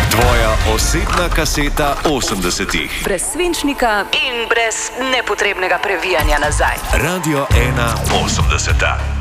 Tvoja osebna kaseta 80-ih. Brez svinčnika in brez nepotrebnega previjanja nazaj. Radio 1 80.